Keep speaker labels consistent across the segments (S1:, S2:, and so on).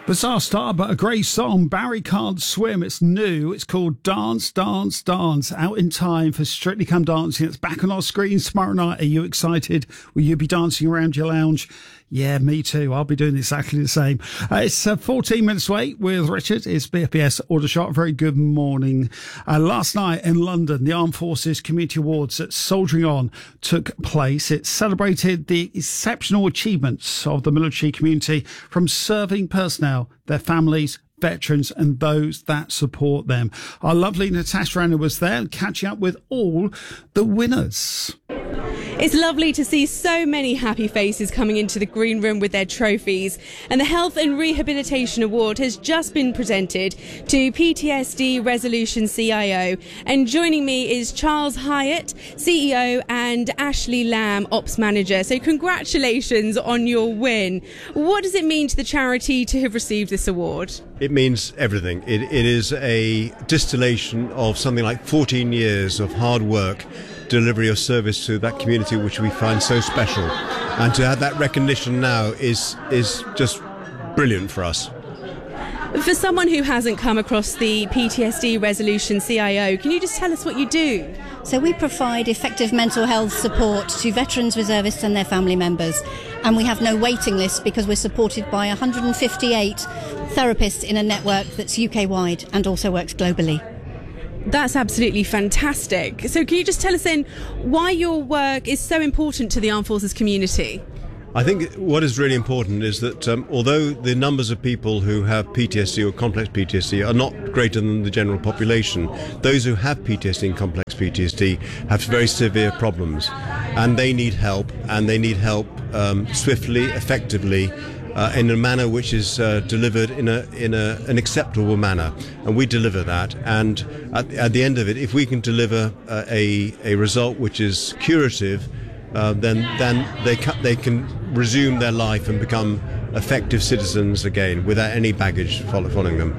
S1: Bizarre start, but a great song. Barry Can't Swim. It's new. It's called Dance, Dance, Dance. Out in time for Strictly Come Dancing. It's back on our screens tomorrow night. Are you excited? Will you be dancing around your lounge? Yeah, me too. I'll be doing exactly the same. It's 14 minutes away with Richard. It's BFBS Aldershot. Very good morning. Last night in London, the Armed Forces Community Awards at Soldiering On took place. It celebrated the exceptional achievements of the military community, from serving personnel, their families, veterans and those that support them. Our lovely Natasha Anna was there, catching up with all the winners.
S2: It's lovely to see so many happy faces coming into the green room with their trophies. And the Health and Rehabilitation Award has just been presented to PTSD Resolution CIO. And joining me is Charles Hyatt, CEO, and Ashley Lamb, Ops Manager. So congratulations on your win. What does it mean to the charity to have received this award?
S3: It means everything. It is a distillation of something like 14 years of hard work, delivery of service to that community which we find so special, and to have that recognition now is just brilliant for us.
S2: For someone who hasn't come across the PTSD Resolution CIO, can you just tell us what you do?
S4: So we provide effective mental health support to veterans, reservists and their family members, and we have no waiting list because we're supported by 158 therapists in a network that's UK-wide and also works globally.
S2: That's absolutely fantastic. So can you just tell us then why your work is so important to the Armed Forces community?
S3: I think what is really important is that although the numbers of people who have PTSD or complex PTSD are not greater than the general population, those who have PTSD and complex PTSD have very severe problems, and they need help, swiftly, effectively, in a manner which is delivered in an acceptable manner, and we deliver that. And at the end of it, if we can deliver a result which is curative, then they can resume their life and become effective citizens again without any baggage following them.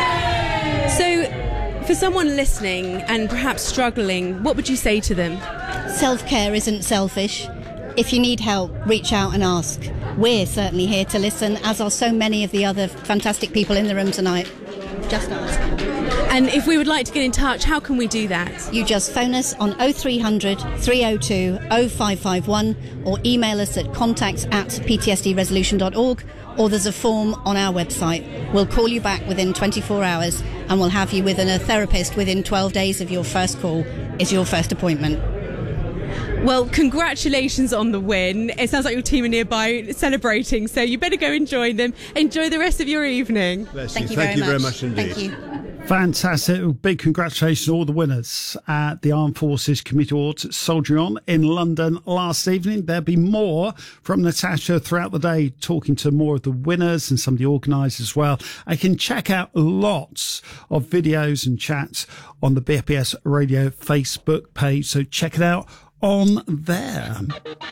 S2: So, for someone listening and perhaps struggling, what would you say to them?
S4: Self-care isn't selfish. If you need help, reach out and ask. We're certainly here to listen, as are so many of the other fantastic people in the room tonight. Just ask.
S2: And if we would like to get in touch, how can we do that?
S4: You just phone us on 0300 302 0551 or email us at contacts@ptsdresolution.org, or there's a form on our website. We'll call you back within 24 hours and we'll have you with a therapist within 12 days of your first call is your first appointment.
S2: Well, congratulations on the win. It sounds like your team are nearby celebrating, so you better go and join them. Enjoy the rest of your evening.
S4: Thank you
S3: very much indeed.
S4: Thank you.
S1: Fantastic. Big congratulations to all the winners at the Armed Forces Community Awards at Soldiering On in London last evening. There'll be more from Natasha throughout the day, talking to more of the winners and some of the organisers as well. I can check out lots of videos and chats on the BFBS Radio Facebook page, so check it out on there.